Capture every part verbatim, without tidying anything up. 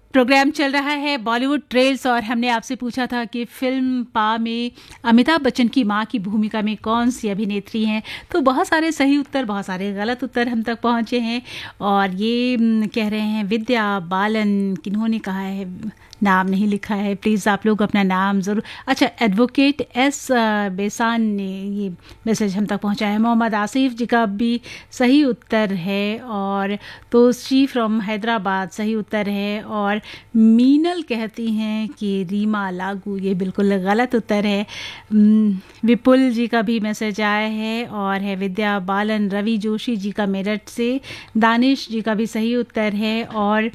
Programme चल रहा है बॉलीवुड ट्रेल्स और हमने आपसे पूछा था कि फिल्म पा में अमिताभ बच्चन की मां की भूमिका में कौन सी अभिनेत्री हैं। तो बहुत सारे सही उत्तर, बहुत सारे गलत उत्तर हम तक पहुंचे हैं। और ये म, कह रहे हैं विद्या बालन, किन्होंने कहा है, नाम नहीं लिखा है, प्लीज़ आप लोग अपना नाम ज़रूर। अच्छा, एडवोकेट एस बेसान ने ये मैसेज हम तक पहुंचाया है। मोहम्मद आसिफ जी का भी सही उत्तर है। और तोशी फ्रॉम हैदराबाद सही उत्तर है। और मीनल कहती हैं कि रीमा लागू, ये बिल्कुल गलत उत्तर है। विपुल जी का भी मैसेज आया है और है विद्या बालन। रवि जोशी जी का मेरठ से, दानिश जी का भी सही उत्तर है। और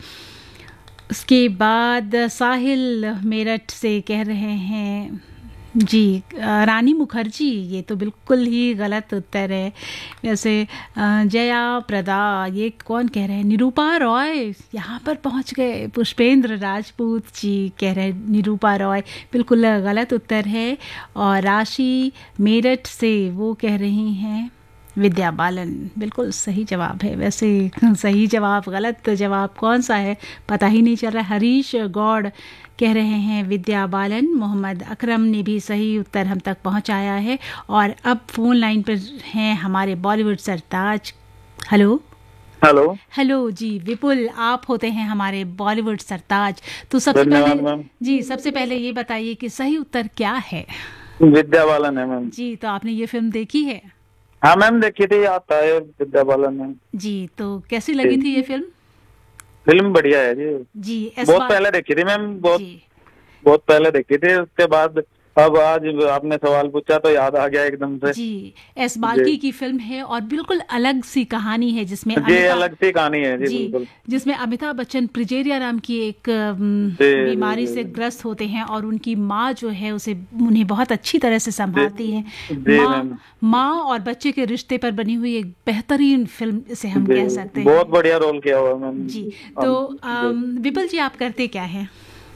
उसके बाद साहिल मेरठ से कह रहे हैं जी रानी मुखर्जी, ये तो बिल्कुल ही गलत उत्तर है। वैसे जया प्रदा, ये कौन कह रहे हैं, निरूपा रॉय यहाँ पर पहुँच गए। पुष्पेंद्र राजपूत जी कह रहे हैं निरूपा रॉय, बिल्कुल गलत उत्तर है। और राशि मेरठ से वो कह रही हैं विद्या बालन, बिल्कुल सही जवाब है। वैसे सही जवाब, गलत जवाब कौन सा है पता ही नहीं चल रहा। हरीश गौड़ कह रहे हैं विद्या बालन। मोहम्मद अकरम ने भी सही उत्तर हम तक पहुंचाया है। और अब फोन लाइन पर हैं हमारे बॉलीवुड सरताज। हेलो हेलो हेलो जी विपुल, आप होते हैं हमारे बॉलीवुड सरताज। तो सबसे पहले जी सबसे पहले ये बताइए कि सही उत्तर क्या है। विद्या बालन है मैम जी, तो आपने ये फिल्म देखी है? हाँ मैम, देखी थी, आता है विद्या बालन है जी। तो कैसी लगी थी ये फिल्म? फिल्म बढ़िया है जी। जी बहुत पहले देखी थी मैम, बहुत बहुत पहले देखी थी। उसके बाद अब आज आपने सवाल पूछा तो याद आ गया एकदम से। जी, एस बाल्की की फिल्म है और बिल्कुल अलग सी कहानी है जिसमें जी अलग सी कहानी है जी, जी बिल्कुल। जिसमें अमिताभ बच्चन प्रिजेरिया नाम की एक बीमारी से ग्रस्त होते हैं और उनकी माँ जो है उसे उन्हें बहुत अच्छी तरह से संभालती है। माँ माँ और बच्चे के रिश्ते पर बनी हुई एक बेहतरीन फिल्म इसे हम कह सकते हैं। बहुत बढ़िया रोल किया हुआ मैम जी। तो विपुल जी, आप करते क्या है?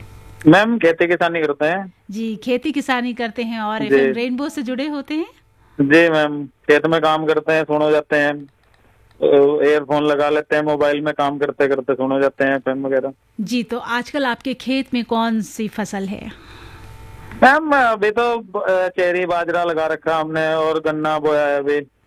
मैम खेती किसानी करते हैं जी, खेती किसानी करते हैं और एफएम रेनबो से जुड़े होते हैं। जी मैम, खेत में काम करते हैं, सुनो जाते हैं, एयरफोन लगा लेते हैं, मोबाइल में काम करते करते सुनो जाते हैं एफएम वगैरह। जी, तो आजकल आपके खेत में कौन सी फसल है? मैम अभी तो चेरी बाजरा लगा रखा हमने और गन्ना बोया है अभी।